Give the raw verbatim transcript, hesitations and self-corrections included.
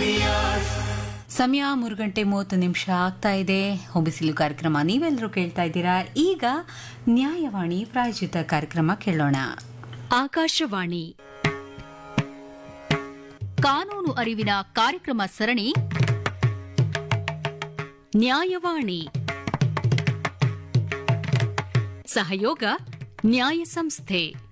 ಸಮಯ ಮೂರು ಗಂಟೆ ಮೂವತ್ತು ನಿಮಿಷ ಆಗ್ತಾ ಇದೆ. ಹೊಂಬಿಸಿಲು ಕಾರ್ಯಕ್ರಮ ನೀವೆಲ್ಲರೂ ಕೇಳ್ತಾ ಇದ್ದೀರಾ. ಈಗ ನ್ಯಾಯವಾಣಿ ಪ್ರಾಯೋಜಿತ ಕಾರ್ಯಕ್ರಮ ಕೇಳೋಣ. ಆಕಾಶವಾಣಿ ಕಾನೂನು ಅರಿವಿನ ಕಾರ್ಯಕ್ರಮ ಸರಣಿ ನ್ಯಾಯವಾಣಿ. ಸಹಯೋಗ ನ್ಯಾಯ ಸಂಸ್ಥೆ.